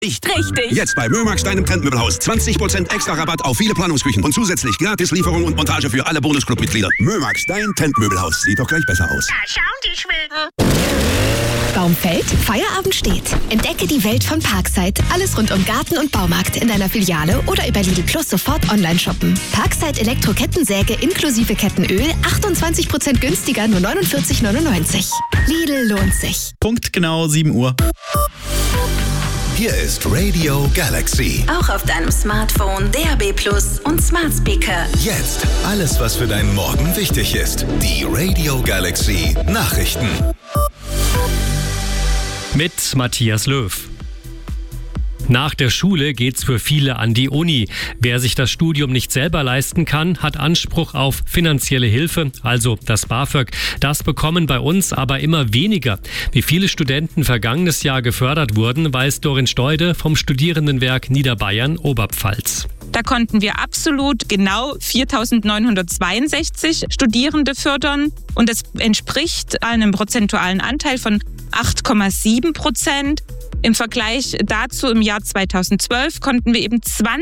Richtig. Jetzt bei Mömax, deinem Trendmöbelhaus. 20% extra Rabatt auf viele Planungsküchen und zusätzlich gratis Lieferung und Montage für alle Bonusclub-Mitglieder. Mömax, dein Trendmöbelhaus. Sieht doch gleich besser aus. Da schauen die Schweden. Baum fällt, Feierabend steht. Entdecke die Welt von Parkside. Alles rund um Garten und Baumarkt in deiner Filiale oder über Lidl Plus sofort online shoppen. Parkside Elektro-Kettensäge inklusive Kettenöl 28% günstiger, nur 49,99. Lidl lohnt sich. Punkt genau 7 Uhr. Hier ist Radio Galaxy. Auch auf deinem Smartphone, DAB+ und Smart Speaker. Jetzt alles, was für deinen Morgen wichtig ist. Die Radio Galaxy Nachrichten. Mit Matthias Löw. Nach der Schule geht's für viele an die Uni. Wer sich das Studium nicht selber leisten kann, hat Anspruch auf finanzielle Hilfe, also das BAföG. Das bekommen bei uns aber immer weniger. Wie viele Studenten vergangenes Jahr gefördert wurden, weiß Dorin Steude vom Studierendenwerk Niederbayern Oberpfalz. Da konnten wir absolut genau 4.962 Studierende fördern und das entspricht einem prozentualen Anteil von 8,7%. Im Vergleich dazu im Jahr 2012 konnten wir eben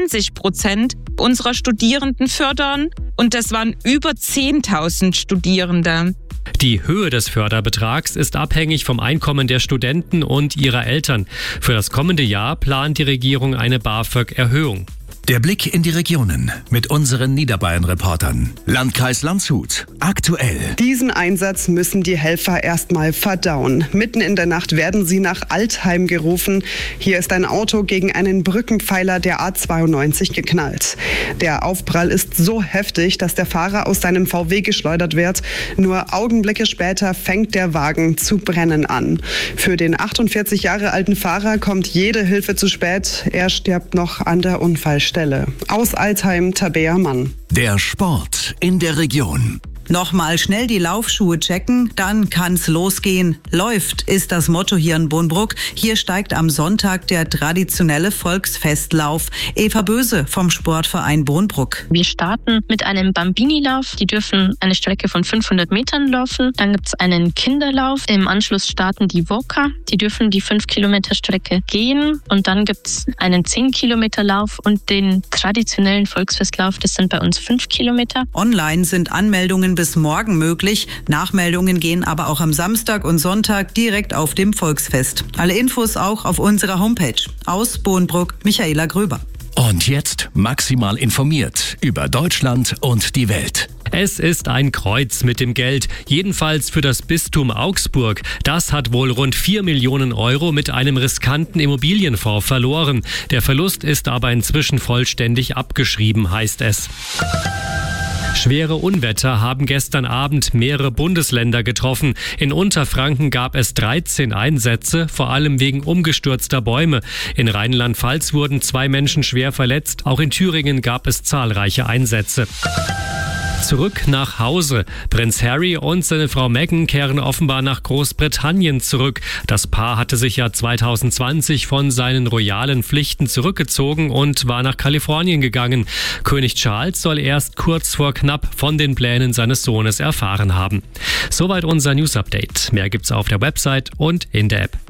20% unserer Studierenden fördern und das waren über 10.000 Studierende. Die Höhe des Förderbetrags ist abhängig vom Einkommen der Studenten und ihrer Eltern. Für das kommende Jahr plant die Regierung eine BAföG-Erhöhung. Der Blick in die Regionen mit unseren Niederbayern-Reportern. Landkreis Landshut. Aktuell. Diesen Einsatz müssen die Helfer erstmal verdauen. Mitten in der Nacht werden sie nach Altheim gerufen. Hier ist ein Auto gegen einen Brückenpfeiler der A92 geknallt. Der Aufprall ist so heftig, dass der Fahrer aus seinem VW geschleudert wird. Nur Augenblicke später fängt der Wagen zu brennen an. Für den 48 Jahre alten Fahrer kommt jede Hilfe zu spät. Er stirbt noch an der Unfallstelle. Aus Altheim, Tabea Mann. Der Sport in der Region. Nochmal schnell die Laufschuhe checken, dann kann's losgehen. Läuft ist das Motto hier in Bohnbruck. Hier steigt am Sonntag der traditionelle Volksfestlauf. Eva Böse vom Sportverein Bohnbruck. Wir starten mit einem Bambini-Lauf. Die dürfen eine Strecke von 500 Metern laufen. Dann gibt's einen Kinderlauf. Im Anschluss starten die Walker. Die dürfen die 5 Kilometer Strecke gehen. Und dann gibt's einen 10 Kilometer Lauf und den traditionellen Volksfestlauf. Das sind bei uns 5 Kilometer. Online sind Anmeldungen bis morgen möglich. Nachmeldungen gehen aber auch am Samstag und Sonntag direkt auf dem Volksfest. Alle Infos auch auf unserer Homepage. Aus Bohnbruck, Michaela Gröber. Und jetzt maximal informiert über Deutschland und die Welt. Es ist ein Kreuz mit dem Geld, jedenfalls für das Bistum Augsburg. Das hat wohl rund 4 Millionen Euro mit einem riskanten Immobilienfonds verloren. Der Verlust ist aber inzwischen vollständig abgeschrieben, heißt es. Schwere Unwetter haben gestern Abend mehrere Bundesländer getroffen. In Unterfranken gab es 13 Einsätze, vor allem wegen umgestürzter Bäume. In Rheinland-Pfalz wurden 2 Menschen schwer verletzt. Auch in Thüringen gab es zahlreiche Einsätze. Zurück nach Hause. Prinz Harry und seine Frau Meghan kehren offenbar nach Großbritannien zurück. Das Paar hatte sich ja 2020 von seinen royalen Pflichten zurückgezogen und war nach Kalifornien gegangen. König Charles soll erst kurz vor knapp von den Plänen seines Sohnes erfahren haben. Soweit unser News-Update. Mehr gibt's auf der Website und in der App.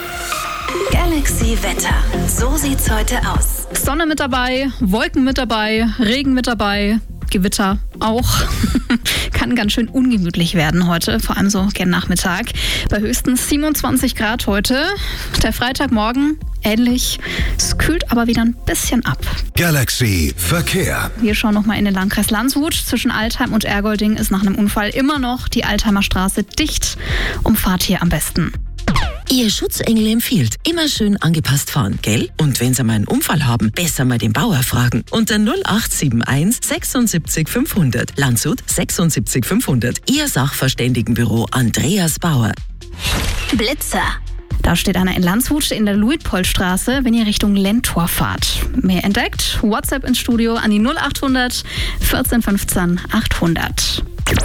Galaxy Wetter. So sieht's heute aus. Sonne mit dabei, Wolken mit dabei, Regen mit dabei. Gewitter auch. Kann ganz schön ungemütlich werden heute, vor allem so gern Nachmittag. Bei höchstens 27 Grad heute. Der Freitagmorgen ähnlich. Es kühlt aber wieder ein bisschen ab. Galaxy Verkehr. Wir schauen nochmal in den Landkreis Landshut. Zwischen Altheim und Ergolding ist nach einem Unfall immer noch die Altheimer Straße dicht. Umfahrt hier am besten. Ihr Schutzengel empfiehlt, immer schön angepasst fahren, gell? Und wenn Sie mal einen Unfall haben, besser mal den Bauer fragen. Unter 0871 76 500. Landshut 76 500. Ihr Sachverständigenbüro Andreas Bauer. Blitzer. Da steht einer in Landshut in der Luitpoldstraße, wenn ihr Richtung Lentor fahrt. Mehr entdeckt? WhatsApp ins Studio an die 0800 14 15 800.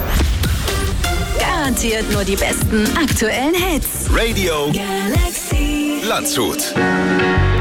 Garantiert nur die besten aktuellen Hits. Radio Galaxy Landshut.